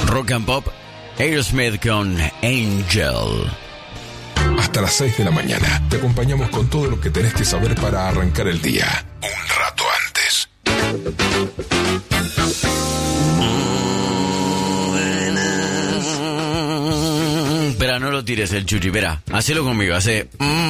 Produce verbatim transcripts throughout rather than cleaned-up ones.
Rock and Pop, Aerosmith con Angel. Hasta las seis de la mañana te acompañamos con todo lo que tenés que saber para arrancar el día. Un rato antes. Espera, no lo tires el chuchi, espera, hacelo conmigo, hace...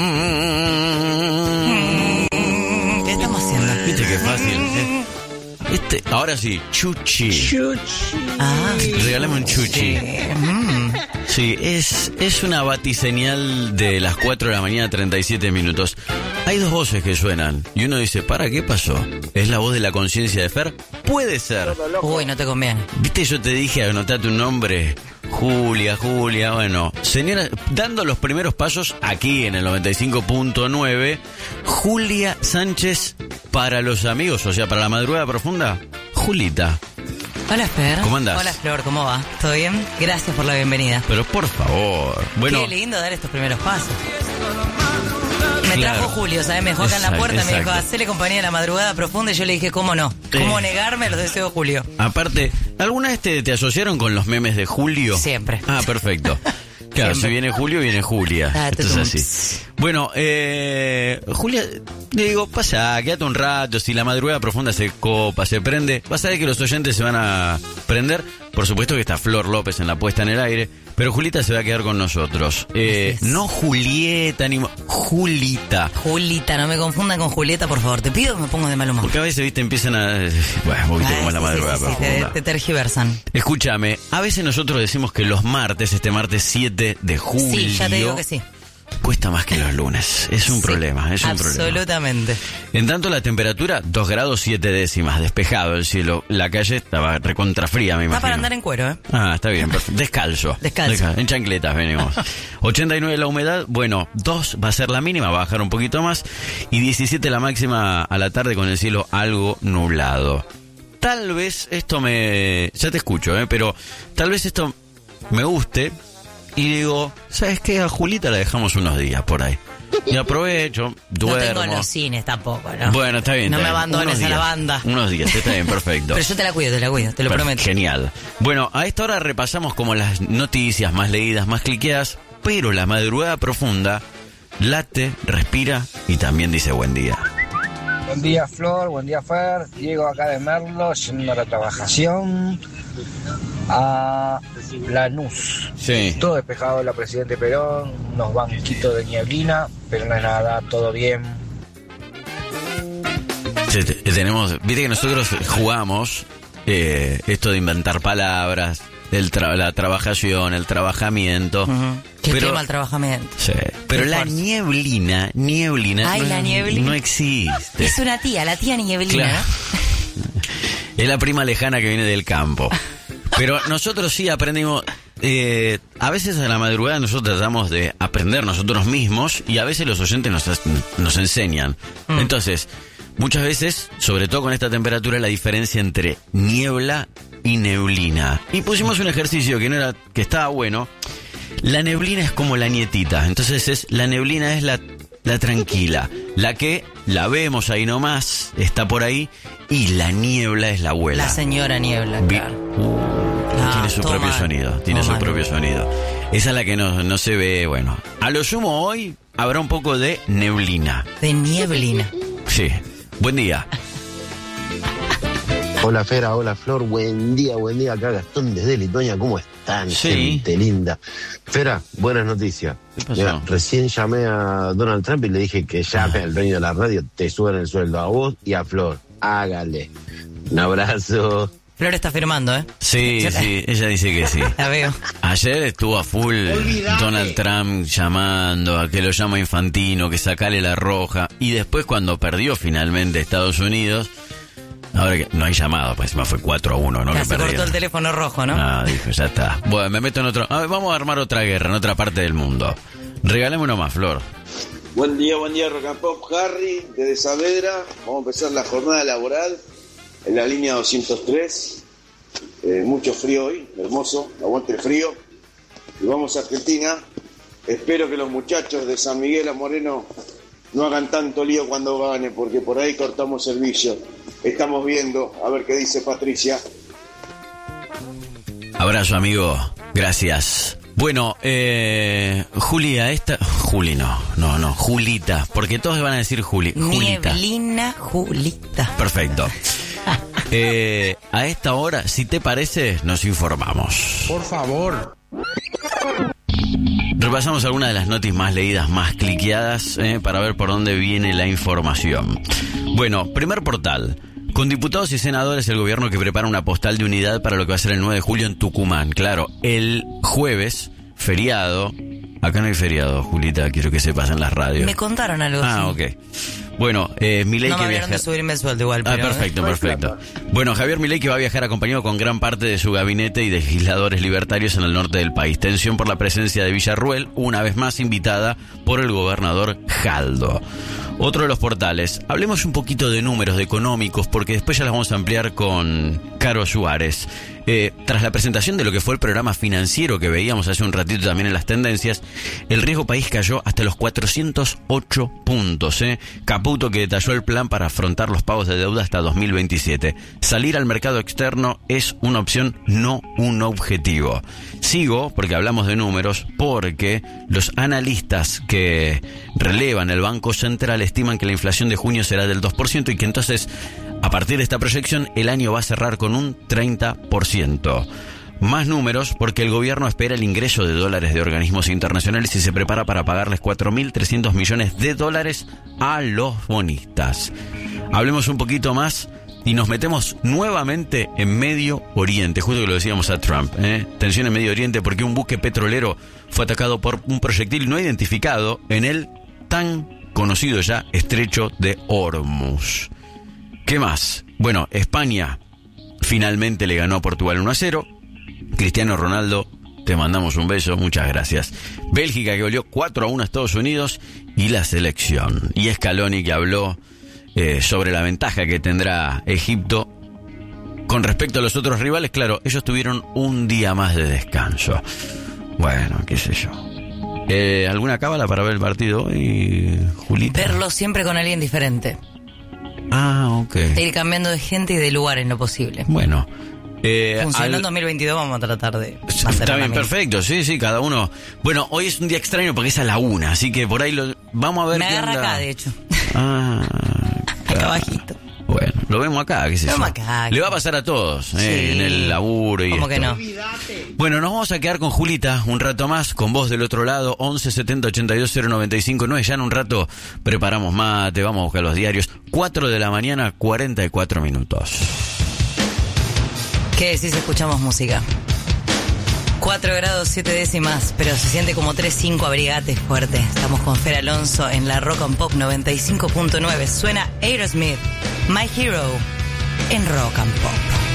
¿Qué estamos haciendo? Viste qué fácil, ¿eh? Este, ahora sí, chuchi. Chuchi. Ah, regálame un chuchi. Mm. Sí, es, es una batiseñal de las cuatro de la mañana, treinta y siete minutos. Hay dos voces que suenan y uno dice, ¿para qué pasó? ¿Es la voz de la conciencia de Fer? Puede ser. Uy, no te conviene. Viste, yo te dije, anotate un nombre. Julia, Julia, bueno. Señora, dando los primeros pasos aquí en el noventa y cinco punto nueve, Julia Sánchez para los amigos, o sea, para la madrugada profunda, Julita. Hola, Fer. ¿Cómo andás? Hola, Flor, ¿cómo va? ¿Todo bien? Gracias por la bienvenida. Pero por favor. Bueno, qué lindo dar estos primeros pasos. Me claro. trajo Julio, ¿sabes? Me dejó acá en la puerta, Exacto. me dijo, hacele compañía a la madrugada profunda, y yo le dije, ¿cómo no? ¿Cómo Eh. negarme a los deseos de Julio? aparte, ¿alguna vez te, te asociaron con los memes de Julio? Siempre. Ah, perfecto. Claro, Siempre. si viene Julio, viene Julia. Ah, Esto es tutum. así. Bueno, eh, Julia, le digo, pasa, quédate un rato, si la madrugada profunda se copa, se prende, vas a ver que los oyentes se van a prender. Por supuesto que está Flor López en la puesta en el aire, pero Julita se va a quedar con nosotros. Eh, Así es. no Julieta, ni... Julita. Julita, no me confundan con Julieta, por favor. Te pido que me pongo de mal humor. Porque a veces, viste, empiezan a... Bueno, un poquito Ah, como sí, la sí, madrugada sí, sí, profunda. te, te tergiversan. Escúchame, a veces nosotros decimos que los martes, este martes siete de julio... Sí, ya te digo que sí. Cuesta más que los lunes. Es un Sí, problema, es un problema. absolutamente. En tanto, la temperatura, dos grados siete décimas, despejado el cielo. La calle estaba recontrafría, me imagino. Está para andar en cuero, ¿eh? Ah, está bien, perfecto. Descalzo. Descalzo. En chancletas venimos. ochenta y nueve la humedad, bueno, dos va a ser la mínima, va a bajar un poquito más. Y diecisiete la máxima a la tarde con el cielo algo nublado. Tal vez esto me... Ya te escucho, ¿eh? Pero tal vez esto me guste. Y digo, ¿sabes qué? A Julita la dejamos unos días por ahí. Y aprovecho, duermo. No tengo los cines tampoco, ¿no? Bueno, está bien. No está me bien. abandones Unos a la días, banda. Unos días, está bien, perfecto. Pero yo te la cuido, te la cuido, te lo Perfecto, prometo. Genial. Bueno, a esta hora repasamos como las noticias más leídas, más cliqueadas, pero la madrugada profunda late, respira y también dice buen día. Buen día, Flor, buen día, Fer. Diego acá de Merlo, yendo a la trabajación a Lanús. Sí. Todo despejado, la Presidente Perón, unos banquitos de nieblina, pero no es nada, todo bien. Sí, te- tenemos, viste que nosotros jugamos eh, esto de inventar palabras, el tra- la trabajación, el trabajamiento. Ujú. Qué Pero- tema el trabajamiento. Sí, pero Qué la fuerza. nieblina, nieblina, Ay, no, la nieblina. no existe. Es una tía, la tía Nieblina, Claro. ¿no? Es la prima lejana que viene del campo. Pero nosotros sí aprendimos. Eh, a veces a la madrugada nosotros tratamos de aprender nosotros mismos y a veces los oyentes nos, nos enseñan. Mm. Entonces, muchas veces, sobre todo con esta temperatura, la diferencia entre niebla y neblina. Y pusimos un ejercicio que no era, que estaba bueno. La neblina es como la nietita. Entonces es la neblina es la, la tranquila, la que la vemos ahí nomás, está por ahí, y la niebla es la abuela. La señora Niebla, Vi- claro. Uh, Ah, tiene su todo propio mal, sonido, tiene todo su mal. propio sonido. Esa es la que no, no se ve, bueno. A lo sumo hoy habrá un poco de neblina. De Nieblina. Sí. Buen día. Hola Fera, hola Flor, buen día, buen día, acá Gastón desde Lituania, ¿cómo están? Sí. Gente linda. Fera, buenas noticias. ¿Qué pasó? Mira, recién llamé a Donald Trump y le dije que llame al dueño de la radio, te suben el sueldo a vos y a Flor. Hágale. Un abrazo. Flor está firmando, ¿eh? Sí, Ya- sí, ella dice que sí. La veo. Ayer estuvo a full Olvidate. Donald Trump llamando a que lo llama Infantino, que sacale la roja. Y después cuando perdió finalmente Estados Unidos, ahora que no hay llamado, pues más fue cuatro a uno, ¿no? Ya Que se cortó perdieron. el teléfono rojo, ¿no? Ah, dijo, ya está. Bueno, me meto en otro... A ver, vamos a armar otra guerra en otra parte del mundo. Regálame uno más, Flor. Buen día, buen día, Rock and Pop, Harry, desde Saavedra. Vamos a empezar la jornada laboral en la línea doscientos tres. Eh, mucho frío hoy, hermoso, aguante el frío. Y vamos a Argentina. Espero que los muchachos de San Miguel a Moreno no hagan tanto lío cuando gane, porque por ahí cortamos servicio. Estamos viendo, a ver qué dice Patricia. A Abrazo, amigo. Gracias. Bueno, eh, Julia, esta... Juli, no, no, no, Julita, porque todos van a decir Juli. Julita. Nieblina Julita. Perfecto. Eh, a esta hora, si te parece, nos informamos. Por favor. Repasamos algunas de las noticias más leídas, más cliqueadas, eh, para ver por dónde viene la información. Bueno, primer portal. Con diputados y senadores, el gobierno que prepara una postal de unidad para lo que va a ser el nueve de julio en Tucumán. Claro, el jueves, feriado. Acá no hay feriado, Julita, quiero que sepas en las radios. Me contaron algo así. Ah, ok. Bueno, eh, Milei no que me viaja... de subirme el sueldo igual, pero... Ah, perfecto, perfecto. Bueno, Javier Milei que va a viajar acompañado con gran parte de su gabinete y de legisladores libertarios en el norte del país. Tensión por la presencia de Villarruel, una vez más invitada por el gobernador Jaldo. Otro de los portales. Hablemos un poquito de números, de económicos, porque después ya las vamos a ampliar con Caro Suárez. Eh, tras la presentación de lo que fue el programa financiero que veíamos hace un ratito también en las tendencias, el riesgo país cayó hasta los cuatrocientos ocho puntos. ¿eh? Caputo que detalló el plan para afrontar los pagos de deuda hasta dos mil veintisiete. Salir al mercado externo es una opción, no un objetivo. Sigo, porque hablamos de números, porque los analistas que relevan el Banco Central estiman que la inflación de junio será del dos por ciento y que entonces, a partir de esta proyección, el año va a cerrar con un treinta por ciento. Más números porque el gobierno espera el ingreso de dólares de organismos internacionales y se prepara para pagarles cuatro mil trescientos millones de dólares a los bonistas. Hablemos un poquito más y nos metemos nuevamente en Medio Oriente, justo que lo decíamos a Trump. ¿eh? Tensión en Medio Oriente porque un buque petrolero fue atacado por un proyectil no identificado en el tan conocido ya estrecho de Hormuz. ¿Qué más? Bueno, España finalmente le ganó a Portugal uno a cero. Cristiano Ronaldo, te mandamos un beso, muchas gracias. Bélgica que goleó cuatro a uno a Estados Unidos y la selección. Y Scaloni que habló eh, sobre la ventaja que tendrá Egipto con respecto a los otros rivales. Claro, ellos tuvieron un día más de descanso. Bueno, qué sé yo. Eh, ¿Alguna cábala para ver el partido hoy, Julita? Verlo siempre con alguien diferente. Ah, ok. Ir cambiando de gente y de lugar en lo posible. Bueno. Eh, Funcionando al... en dos mil veintidós vamos a tratar de hacer. Está bien, perfecto, sí, sí, cada uno. Bueno, hoy es un día extraño porque es a la una, así que por ahí lo vamos a ver. Me qué agarra onda. Acá, de hecho. Ah, acá bajito. Bueno, lo vemos acá, qué sé yo. Acá, le va a pasar a todos, eh, sí. en el laburo y ¿Cómo esto. que no? Bueno, nos vamos a quedar con Julita un rato más, con vos del otro lado, once setenta ochenta y dos cero noventa y cinco nueve. Ya en un rato preparamos mate, vamos a buscar los diarios. cuatro de la mañana, cuarenta y cuatro minutos. ¿Qué decís? Escuchamos música. cuatro grados siete décimas, pero se siente como tres cinco, abrigate fuerte. Estamos con Fer Alonso en la Rock and Pop noventa y cinco punto nueve. Suena Aerosmith, My Hero, en Rock and Pop.